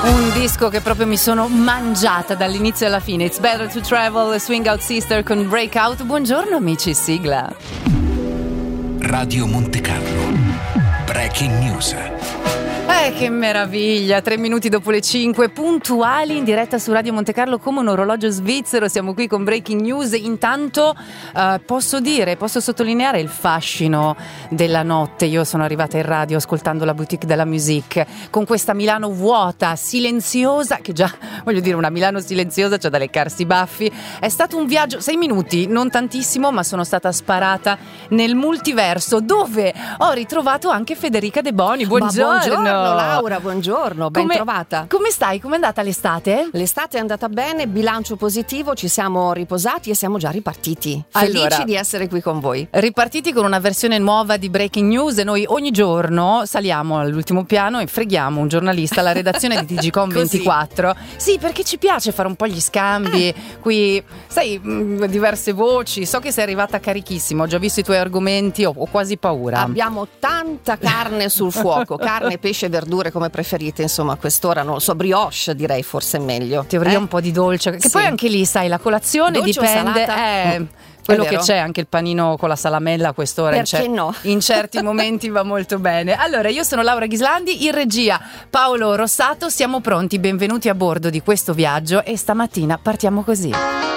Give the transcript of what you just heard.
Un disco che proprio mi sono mangiata dall'inizio alla fine. It's Better to Travel, Swing Out Sister con Breakout. Buongiorno amici, sigla. Radio Monte Carlo, Breaking News. Che meraviglia, 3 minuti dopo le 5, puntuali in diretta su Radio Monte Carlo come un orologio svizzero. Siamo qui con Breaking News. Intanto posso sottolineare il fascino della notte. Io sono arrivata in radio ascoltando la Boutique de la Musique con questa Milano vuota, silenziosa, che già, voglio dire, una Milano silenziosa c'è da leccarsi i baffi. È stato un viaggio, 6 minuti, non tantissimo, ma sono stata sparata nel multiverso, dove ho ritrovato anche Federica De Boni. Buongiorno Laura, buongiorno, ben trovata. Come stai? Com'è andata l'estate? L'estate è andata bene, bilancio positivo, ci siamo riposati e siamo già ripartiti. Felici di essere qui con voi. Ripartiti con una versione nuova di Breaking News e noi ogni giorno saliamo all'ultimo piano e freghiamo un giornalista alla redazione di TGcom 24. Sì, perché ci piace fare un po' gli scambi, qui, sai, diverse voci. So che sei arrivata carichissima, ho già visto i tuoi argomenti, ho quasi paura. Abbiamo tanta carne sul fuoco, carne, pesce, verdure come preferite, insomma a quest'ora non lo so, brioche direi forse è meglio. Teoria un po' di dolce, che sì. Poi anche lì sai la colazione dolce dipende, quello che c'è, anche il panino con la salamella a quest'ora in certi momenti va molto bene. Allora, io sono Laura Ghislandi, in regia Paolo Rossato, siamo pronti, benvenuti a bordo di questo viaggio e stamattina partiamo così.